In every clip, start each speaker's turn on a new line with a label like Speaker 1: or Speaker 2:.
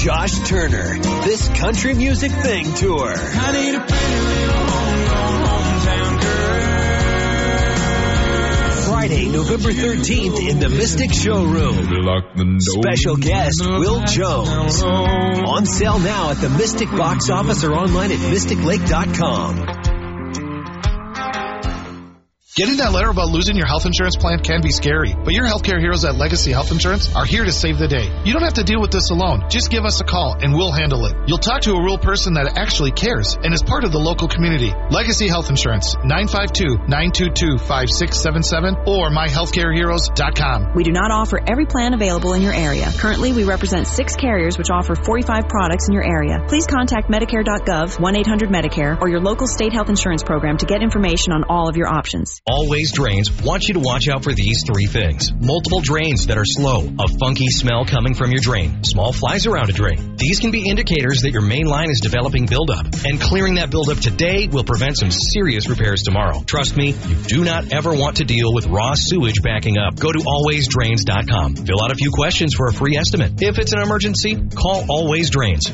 Speaker 1: Josh Turner, This Country Music Thing Tour.
Speaker 2: I need a pretty little hometown girl.
Speaker 1: Friday, November 13th in the Mystic Showroom. Special guest, Will Jones. On sale now at the Mystic box office or online at mysticlake.com.
Speaker 3: Getting that letter about losing your health insurance plan can be scary, but your healthcare heroes at Legacy Health Insurance are here to save the day. You don't have to deal with this alone. Just give us a call and we'll handle it. You'll talk to a real person that actually cares and is part of the local community. Legacy Health Insurance, 952-922-5677 or myhealthcareheroes.com.
Speaker 4: We do not offer every plan available in your area. Currently, we represent 6 carriers which offer 45 products in your area. Please contact Medicare.gov, 1-800-MEDICARE, or your local state health insurance program to get information on all of your options.
Speaker 5: Always Drains wants you to watch out for these 3 things. Multiple drains that are slow, a funky smell coming from your drain, small flies around a drain. These can be indicators that your main line is developing buildup, and clearing that buildup today will prevent some serious repairs tomorrow. Trust me, you do not ever want to deal with raw sewage backing up. Go to alwaysdrains.com. Fill out a few questions for a free estimate. If it's an emergency, call Always Drains,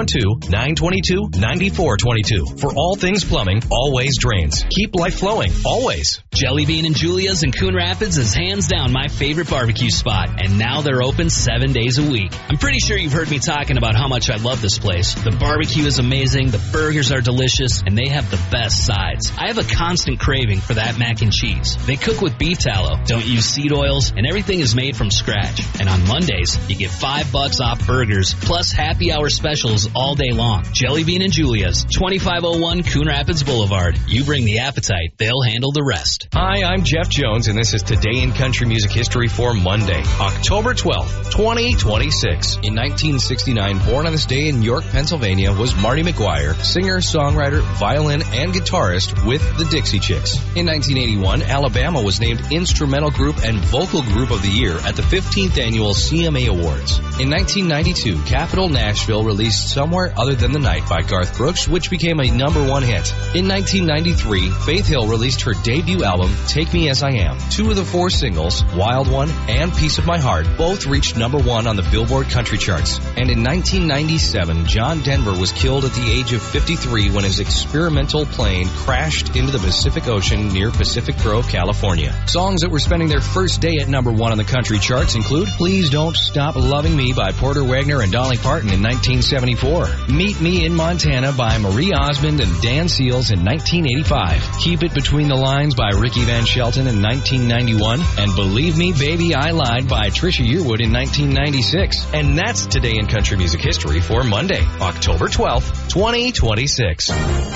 Speaker 5: 612-922-9422. For all things plumbing, Always Drains. Keep life flowing, always.
Speaker 6: Jelly Bean and Julia's in Coon Rapids is hands down my favorite barbecue spot, and now they're open 7 days a week. I'm pretty sure you've heard me talking about how much I love this place. The barbecue is amazing, the burgers are delicious, and they have the best sides. I have a constant craving for that mac and cheese. They cook with beef tallow, don't use seed oils, and everything is made from scratch. And on Mondays, you get $5 off burgers, plus happy hour specials all day long. Jelly Bean and Julia's, 2501 Coon Rapids Boulevard. You bring the appetite, they'll handle the rest.
Speaker 5: Hi, I'm Jeff Jones, and this is Today in Country Music History for Monday, October 12th, 2026. In 1969, born on this day in York, Pennsylvania, was Marty McGuire, singer, songwriter, violin, and guitarist with the Dixie Chicks. In 1981, Alabama was named Instrumental Group and Vocal Group of the Year at the 15th Annual CMA Awards. In 1992, Capitol Nashville released Somewhere Other Than the Night by Garth Brooks, which became a #1 hit. In 1993, Faith Hill released her debut album, Take Me As I Am. 2 of the 4 singles, Wild One and Piece of My Heart, both reached #1 on the Billboard country charts. And in 1997, John Denver was killed at the age of 53 when his experimental plane crashed into the Pacific Ocean near Pacific Grove, California. Songs that were spending their first day at #1 on the country charts include Please Don't Stop Loving Me by Porter Wagner and Dolly Parton in 1974. Meet Me in Montana by Marie Osmond and Dan Seals in 1985. Keep It Between the Lines by Ricky Van Shelton in 1991, and Believe Me Baby I Lied by Trisha Yearwood in 1996. And that's Today in Country Music History for Monday, October 12th, 2026.